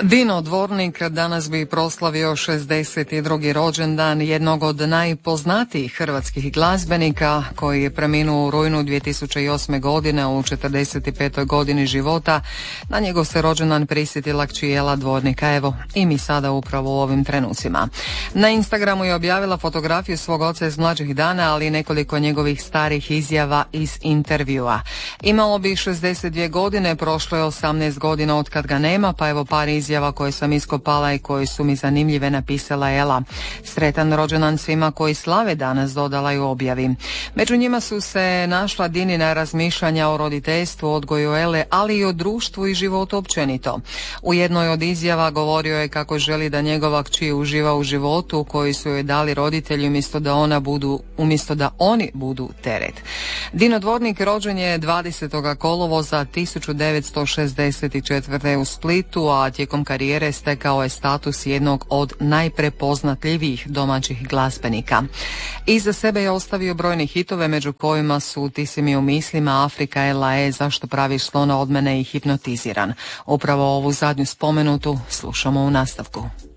Dino Dvornik danas bi proslavio 62. rođendan jednog od najpoznatijih hrvatskih glazbenika koji je preminuo u rujnu 2008. godine u 45. godini života. Na njegov se rođendan prisjetila kći Jela Dvornika, evo i mi sada upravo u ovim trenucima. Na Instagramu je objavila fotografiju svog oca iz mlađih dana, ali i nekoliko njegovih starih izjava iz intervjua. Imalo bi 62 godine, prošlo je 18 godina od kad ga nema, pa evo par izjava koje sam iskopala i koje su mi zanimljive, napisala Ela. Sretan rođendan svima koji slave danas, dodala je u objavi. Među njima su se našla Dinina razmišljanja o roditeljstvu, odgoju Ele, ali i o društvu i životu općenito. U jednoj od izjava govorio je kako želi da njegova kći uživa u životu koji su joj dali roditelji umjesto da oni budu teret. Dino Dvornik rođen je 20. kolovoza 1964. u Splitu, a tijekom karijere stekao je status jednog od najprepoznatljivijih domaćih glazbenika. Iza sebe je ostavio brojne hitove, među kojima su Ti si mi u mislima, Afrika, Ela, Zašto praviš slona od mene i Hipnotiziran. Upravo ovu zadnju spomenutu slušamo u nastavku.